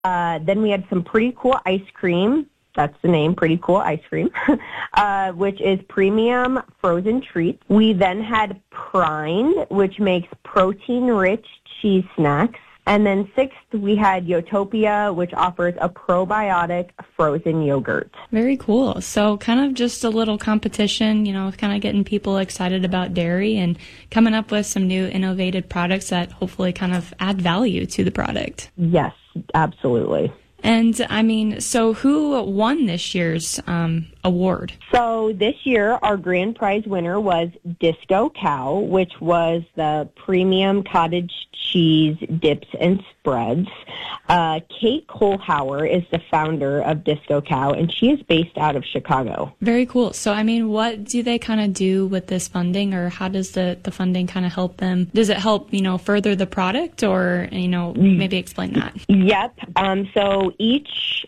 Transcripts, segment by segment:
Then we had some Pretty Cool ice cream. That's the name, Pretty Cool ice cream, which is premium frozen treats. We then had Prime, which makes protein-rich cheese snacks. And then sixth, we had Yotopia, which offers a probiotic frozen yogurt. Very cool. So kind of just a little competition, kind of getting people excited about dairy and coming up with some new innovative products that hopefully kind of add value to the product. Yes, absolutely. And so who won this year's award? So this year, our grand prize winner was Disco Cow, which was the premium cottage cheese dips and spreads. Kate Kohlhauer is the founder of Disco Cow, and she is based out of Chicago. Very cool. So, what do they kind of do with this funding, or how does the funding kind of help them? Does it help, further the product, or, maybe explain that? Yep. So each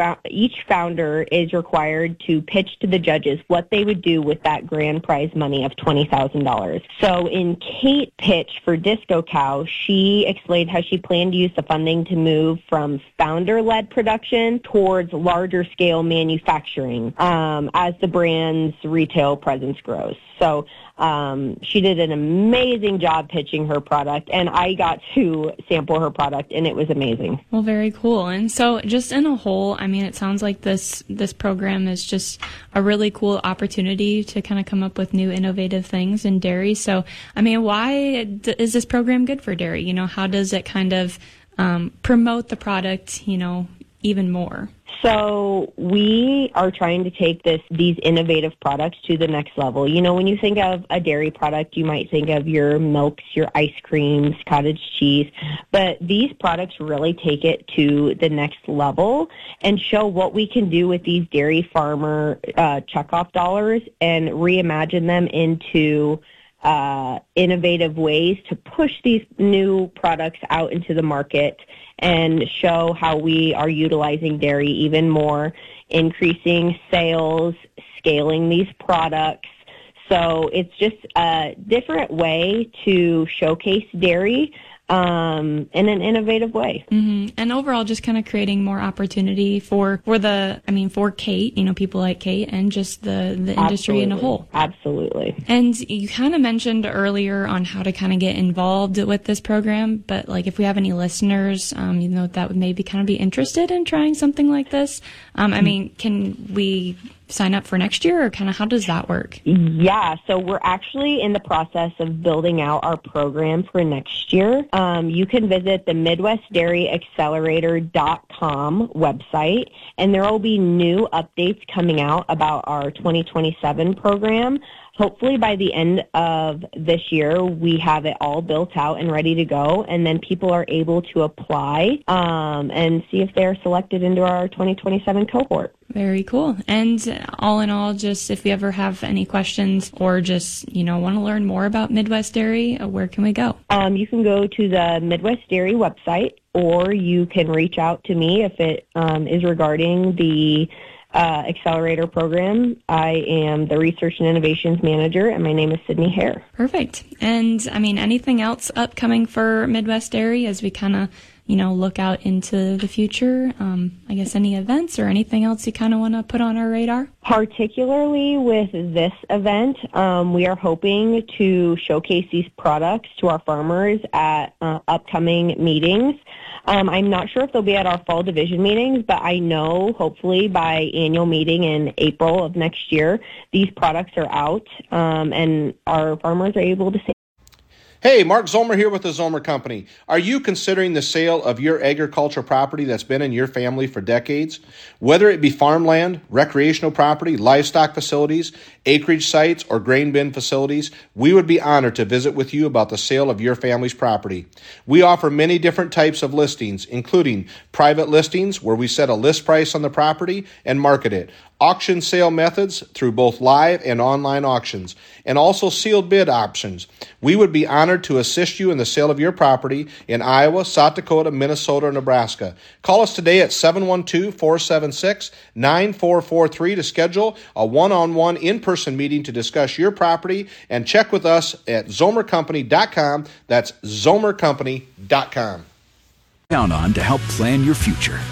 founder is required to pitch to the judges what they would do with that grand prize money of $20,000. So in Kate's pitch for Disco Cow, she explained how she planned to use the funding to move from founder-led production towards larger scale manufacturing as the brand's retail presence grows. So she did an amazing job pitching her product, and I got to sample her product, and it was amazing. Well, very cool. And so just in a whole, it sounds like this program is just a really cool opportunity to kind of come up with new innovative things in dairy. So, why is this program good for dairy? How does it kind of promote the product, even more? So we are trying to take these innovative products to the next level. When you think of a dairy product, you might think of your milks, your ice creams, cottage cheese, but these products really take it to the next level and show what we can do with these dairy farmer checkoff dollars and reimagine them into innovative ways to push these new products out into the market and show how we are utilizing dairy even more, increasing sales, scaling these products. So it's just a different way to showcase dairy in an innovative way. Mm-hmm. And overall, just kind of creating more opportunity for Kate, people like Kate, and just the industry in a whole. Absolutely. And you kind of mentioned earlier on how to kind of get involved with this program, but if we have any listeners, that would maybe kind of be interested in trying something like this, can we sign up for next year, or kind of how does that work? Yeah, so we're actually in the process of building out our program for next year. You can visit the MidwestDairyAccelerator.com website, and there will be new updates coming out about our 2027 program. Hopefully by the end of this year, we have it all built out and ready to go, and then people are able to apply and see if they're selected into our 2027 cohort. Very cool. And all in all, just if you ever have any questions or just, want to learn more about Midwest Dairy, where can we go? You can go to the Midwest Dairy website, or you can reach out to me if it is regarding the Accelerator program. I am the Research and Innovations Manager, and my name is Sydney Hare. Perfect. And, anything else upcoming for Midwest Dairy as we kind of, look out into the future? I guess any events or anything else you kind of want to put on our radar? Particularly with this event, we are hoping to showcase these products to our farmers at upcoming meetings. I'm not sure if they'll be at our fall division meetings, but I know hopefully by annual meeting in April of next year, these products are out and our farmers are able to say. Hey, Mark Zomer here with the Zomer Company. Are you considering the sale of your agricultural property that's been in your family for decades? Whether it be farmland, recreational property, livestock facilities, acreage sites, or grain bin facilities, we would be honored to visit with you about the sale of your family's property. We offer many different types of listings, including private listings where we set a list price on the property and market it, auction sale methods through both live and online auctions, and also sealed bid options. We would be honored to assist you in the sale of your property in Iowa, South Dakota, Minnesota, or Nebraska. Call us today at 712-476-9443 to schedule a one-on-one in-person meeting to discuss your property, and check with us at zomercompany.com. That's zomercompany.com. Count on to help plan your future.